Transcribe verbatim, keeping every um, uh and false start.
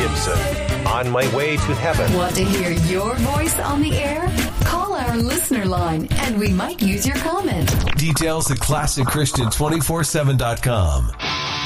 Williamson, on my way to heaven. Want to hear your voice on the air? Call our listener line and we might use your comment. Details at classic christian two forty-seven dot com.